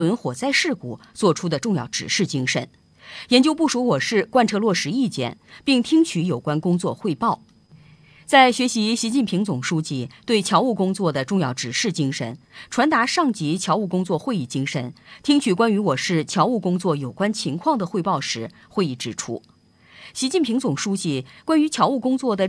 轮火灾事故作出的重要指示精神，研究部署我市贯彻落实意见，并听取有关工作汇报。在学习习近平总书记对侨务工作的重要指示精神，传达上级侨务工作会议精神，听取关于我市侨务工作有关情况的汇报时，会议指出，习近平总书记关于侨务工作的